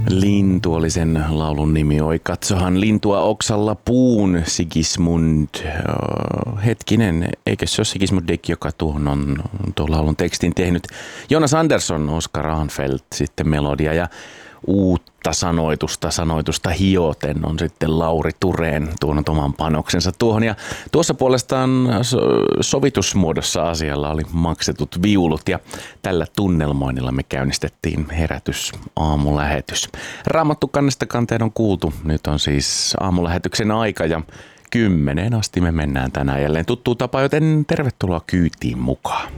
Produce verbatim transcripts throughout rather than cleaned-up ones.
Lintu oli sen laulun nimi. Oi katsohan lintua oksalla puun, Sigismund. Hetkinen, eikö se ole Sigismund Dick, joka tuohon on tuon laulun tekstin tehnyt? Jonas Andersson, Oskar Ahnfeldt, sitten melodia ja uutta sanoitusta, sanoitusta hioten on sitten Lauri Tureen tuonut oman panoksensa tuohon. Ja tuossa puolestaan sovitusmuodossa asialla oli maksetut viulut ja tällä tunnelmoinnilla me käynnistettiin herätys aamulähetys. Raamattu kannesta kanteen on kuultu. Nyt on siis aamulähetyksen aika ja kymmeneen asti me mennään tänään jälleen tuttuun tapaan, joten tervetuloa kyytiin mukaan.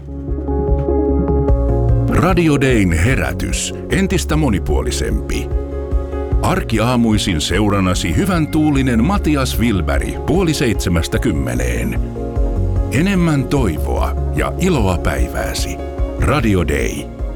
Radio Dayn herätys. Entistä monipuolisempi. Arkiaamuisin seurannasi hyvän tuulinen Matias Wilberg puoli seitsemästä kymmeneen. Enemmän toivoa ja iloa päivääsi. Radio Day.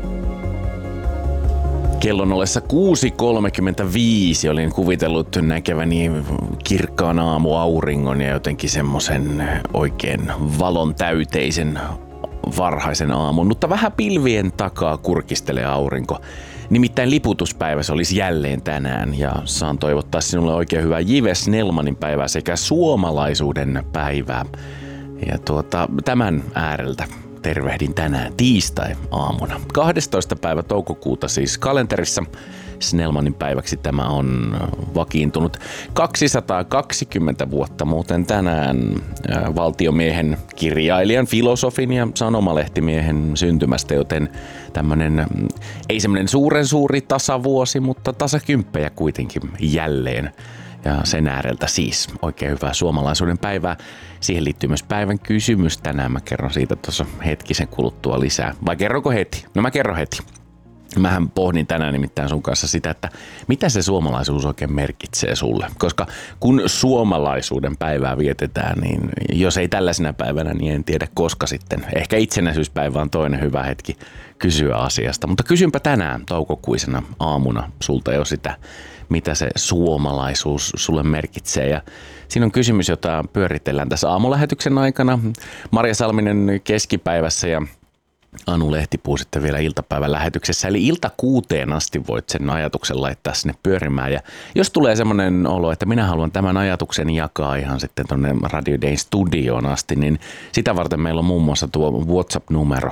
Kellon ollessa kuusi kolmekymmentäviisi olin kuvitellut näkeväni kirkkaan aamuauringon ja jotenkin semmoisen oikein valon täyteisen varhaisen aamun, mutta vähän pilvien takaa kurkistelee aurinko. Nimittäin liputuspäivä se olisi jälleen tänään ja saan toivottaa sinulle oikein hyvää Jive Snellmanin päivää sekä suomalaisuuden päivää. Ja tuota, tämän ääreltä tervehdin tänään tiistai-aamuna. kahdestoista päivä toukokuuta siis kalenterissa. Snellmanin päiväksi tämä on vakiintunut. kaksisataakaksikymmentä vuotta muuten tänään valtiomiehen, kirjailijan, filosofin ja sanomalehtimien syntymästä, joten tämmönen, ei semmoinen suuren suuri tasavuosi, mutta tasakymppejä kuitenkin jälleen. Ja sen ääreltä siis oikein hyvää suomalaisuuden päivää. Siihen liittyy myös päivän kysymys tänään. Mä kerron siitä tuossa hetkisen kuluttua lisää. Vai kerronko heti? No mä kerron heti. Mähän pohdin tänään nimittäin sun kanssa sitä, että mitä se suomalaisuus oikein merkitsee sulle. Koska kun suomalaisuuden päivää vietetään, niin jos ei tällaisena päivänä, niin en tiedä koska sitten. Ehkä itsenäisyyspäivä on toinen hyvä hetki kysyä asiasta. Mutta kysynpä tänään toukokuisena aamuna sulta jo sitä, mitä se suomalaisuus sulle merkitsee. Ja siinä on kysymys, jota pyöritellään tässä aamulähetyksen aikana. Marja Salminen keskipäivässä ja Anu Lehtipuu sitten vielä iltapäivän lähetyksessä. Eli ilta kuuteen asti voit sen ajatuksen laittaa sinne pyörimään. Ja jos tulee semmoinen olo, että minä haluan tämän ajatuksen jakaa ihan sitten tuonne Radio Dayn studioon asti, niin sitä varten meillä on muun muassa tuo WhatsApp-numero.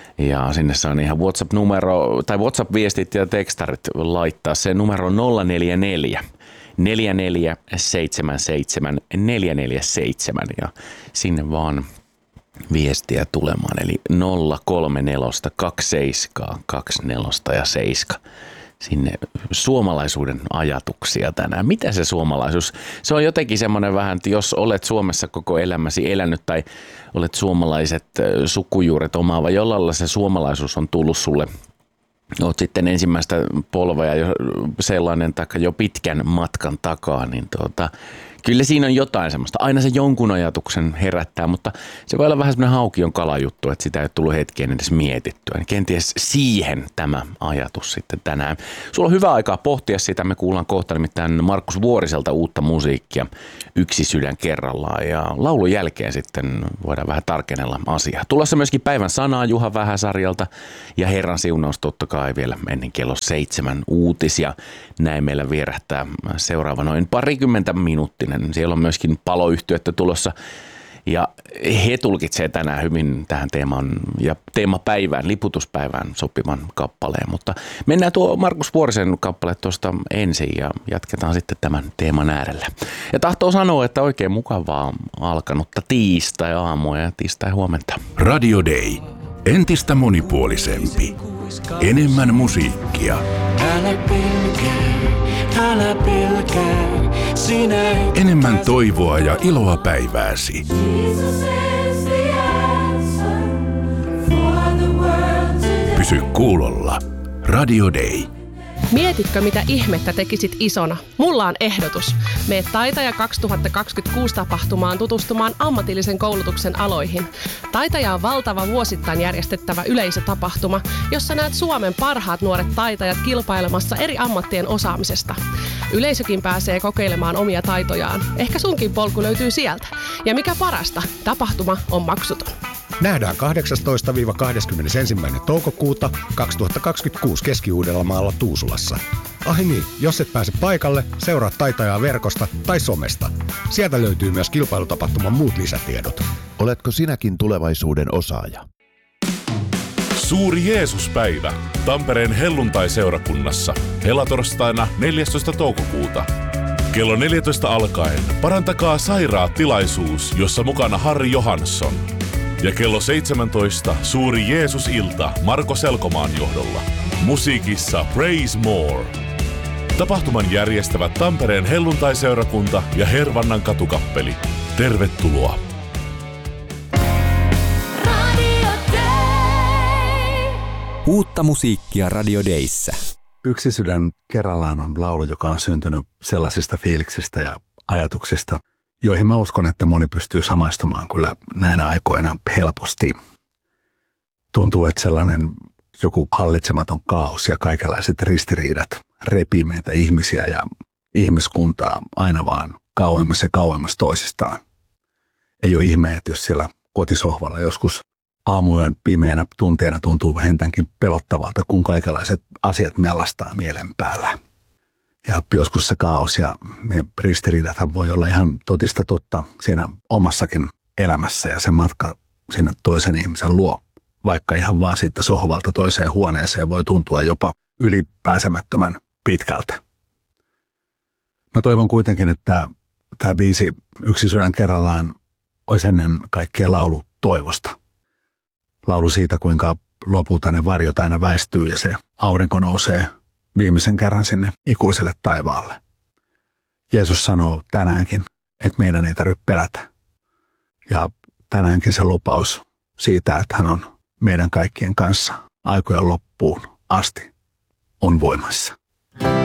Ja sinne saa ihan WhatsApp-numero tai WhatsApp-viestit ja tekstarit laittaa. Se numero on nolla neljä neljä neljä neljä seitsemän seitsemän neljä neljä seitsemän ja sinne vaan viestiä tulemaan. Eli nolla kolme neljä kaksi seitsemän kaksi neljä ja seitsemän. Sinne suomalaisuuden ajatuksia tänään. Mitä se suomalaisuus? Se on jotenkin semmoinen vähän, että jos olet Suomessa koko elämäsi elänyt tai olet suomalaiset sukujuuret omaava, jolla se suomalaisuus on tullut sulle. Olet sitten ensimmäistä polvea jo sellainen taikka jo pitkän matkan takaa, niin tuota, kyllä siinä on jotain semmoista. Aina se jonkun ajatuksen herättää, mutta se voi olla vähän semmoinen haukion kalajuttu, että sitä ei ole tullut hetkeen edes mietittyä. Niin kenties siihen tämä ajatus sitten tänään. Sulla on hyvä aikaa pohtia sitä. Me kuullaan kohta nimittäin Markus Vuoriselta uutta musiikkia Yksi sydän kerrallaan. Ja laulun jälkeen sitten voidaan vähän tarkennella asiaa. Tulossa myöskin päivän sanaa Juha Vähäsarjalta ja Herran siunaus totta kai vielä ennen kello seitsemän uutisia. Näin meillä vierähtää seuraava noin parikymmentä minuuttinen. Siellä on myöskin paloyhtiöitä tulossa ja he tulkitsee tänään hyvin tähän teemaan ja teemapäivään, liputuspäivään sopivan kappaleen. Mutta mennään tuo Markus Vuorisen kappale tuosta ensin ja jatketaan sitten tämän teeman äärellä. Ja tahtoo sanoa, että oikein mukavaa alkanutta tiistai-aamua ja tiistai-huomenta. Radio Day. Entistä monipuolisempi. Enemmän musiikkia. Älä pelkää, älä pelkää, sinä et... Enemmän toivoa ja iloa päivääsi. Pysy kuulolla. Radio Day. Mietitkö, mitä ihmettä tekisit isona? Mulla on ehdotus. Mene Taitaja kaksituhattakaksikymmentäkuusi tapahtumaan tutustumaan ammatillisen koulutuksen aloihin. Taitaja on valtava vuosittain järjestettävä yleisötapahtuma, jossa näet Suomen parhaat nuoret taitajat kilpailemassa eri ammattien osaamisesta. Yleisökin pääsee kokeilemaan omia taitojaan. Ehkä sunkin polku löytyy sieltä. Ja mikä parasta, tapahtuma on maksuton. Nähdään kahdeksastoista kahdeskymmenesensimmäinen toukokuuta kaksituhattakaksikymmentäkuusi Keski-Uudellamaalla Tuusulassa. Ai niin, jos et pääse paikalle, seuraa taitajaa verkosta tai somesta. Sieltä löytyy myös kilpailutapahtuman muut lisätiedot. Oletko sinäkin tulevaisuuden osaaja? Suuri Jeesuspäivä Tampereen helluntai-seurakunnassa helatorstaina neljästoista toukokuuta. Kello neljätoista alkaen Parantakaa sairaat -tilaisuus, jossa mukana Harri Johansson. Ja kello seitsemäntoista Suuri Jeesus-ilta Marko Selkomaan johdolla. Musiikissa Praise More. Tapahtuman järjestävät Tampereen helluntai-seurakunta ja Hervannan katukappeli. Tervetuloa! Uutta musiikkia Radio Dayssä. Yksi sydän kerrallaan on laulu, joka on syntynyt sellaisista fiiliksistä ja ajatuksista, joihin mä uskon, että moni pystyy samaistumaan kyllä näinä aikoina helposti. Tuntuu, että sellainen joku hallitsematon kaos ja kaikenlaiset ristiriidat repii meitä ihmisiä ja ihmiskuntaa aina vaan kauemmas ja kauemmas toisistaan. Ei ole ihme, että jos siellä kotisohvalla joskus aamujen pimeänä tunteena tuntuu vähintäänkin pelottavalta, kun kaikenlaiset asiat mellastaa mielen päällä. Ja joskus se kaos ja ristiriidathan voi olla ihan totista totta siinä omassakin elämässä ja se matka sinne toisen ihmisen luo. Vaikka ihan vaan siitä sohvalta toiseen huoneeseen voi tuntua jopa ylipääsemättömän pitkältä. Mä toivon kuitenkin, että tämä biisi Yksi sydän kerrallaan olisi ennen kaikkea laulu toivosta. Laulu siitä, kuinka lopulta ne varjot aina väistyy ja se aurinko nousee viimeisen kerran sinne ikuiselle taivaalle. Jeesus sanoo tänäänkin, että meidän ei tarvitse pelätä. Ja tänäänkin se lupaus siitä, että hän on meidän kaikkien kanssa aikojen loppuun asti on voimassa.